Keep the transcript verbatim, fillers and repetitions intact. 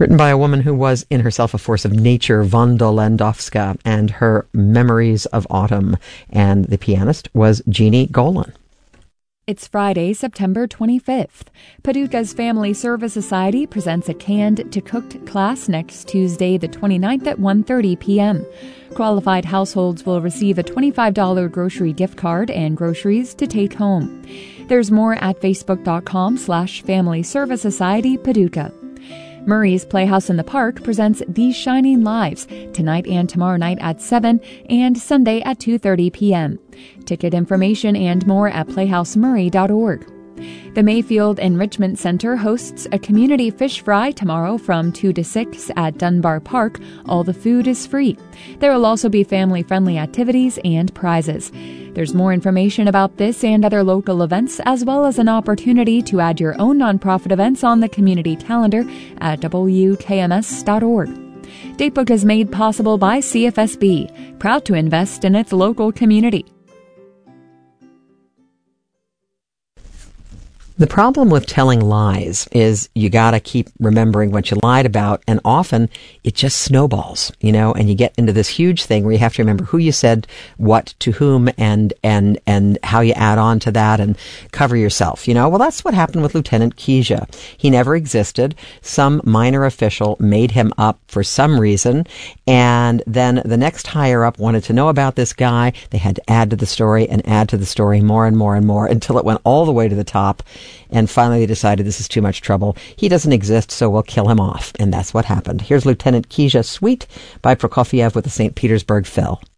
Written by a woman who was in herself a force of nature, Wanda Landowska, and her Memories of Autumn. And the pianist was Jeannie Golan. It's Friday, September twenty-fifth. Paducah's Family Service Society presents a canned to cooked class next Tuesday, the twenty-ninth at one thirty p.m. Qualified households will receive a twenty-five dollars grocery gift card and groceries to take home. There's more at facebook.com slash Family Service Society Paducah. Murray's Playhouse in the Park presents These Shining Lives tonight and tomorrow night at seven and Sunday at two thirty p.m. Ticket information and more at playhouse murray dot org. The Mayfield Enrichment Center hosts a community fish fry tomorrow from two to six at Dunbar Park. All the food is free. There will also be family-friendly activities and prizes. There's more information about this and other local events, as well as an opportunity to add your own nonprofit events on the community calendar at w k m s dot org. Datebook is made possible by C F S B, proud to invest in its local community. The problem with telling lies is you got to keep remembering what you lied about, and often it just snowballs, you know, and you get into this huge thing where you have to remember who you said what to whom and and and how you add on to that and cover yourself, you know. Well, that's what happened with Lieutenant Keisha. He never existed. Some minor official made him up for some reason, and then the next higher up wanted to know about this guy. They had to add to the story and add to the story more and more and more until it went all the way to the top. And finally they decided this is too much trouble. He doesn't exist, so we'll kill him off. And that's what happened. Here's Lieutenant Keisha Suite by Prokofiev with the Saint Petersburg Phil.